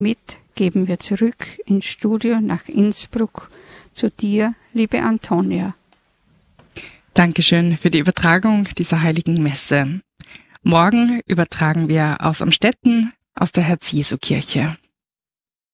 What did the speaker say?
Mit geben wir zurück ins Studio nach Innsbruck zu dir, liebe Antonia. Dankeschön für die Übertragung dieser heiligen Messe. Morgen übertragen wir aus Amstetten aus der Herz-Jesu-Kirche.